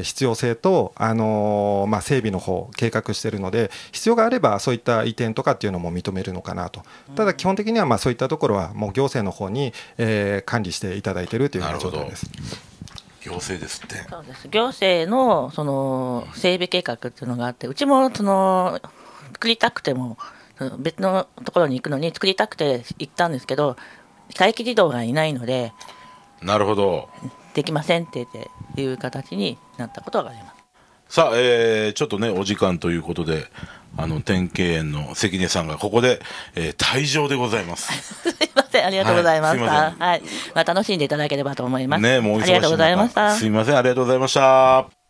必要性と、整備の方計画しているので、必要があればそういった移転とかっていうのも認めるのかなと。ただ基本的にはそういったところはもう行政の方に、管理していただいているというような状態です。 行政ですって。 そうです。行政のその整備計画っていうのがあって、うちもその作りたくても別のところに行くのに作りたくて行ったんですけど、待機児童がいないので、 なるほど、 できませんっていう形になったことがあります。 さあ、ちょっとねお時間ということで、天慶園の関根さんがここで、退場でございますすいません、ありがとうございました。 はい、すいません、 はい、楽しんでいただければと思います。 ね、もうお忙しい中、 ありがとうございました。 すいません、ありがとうございました。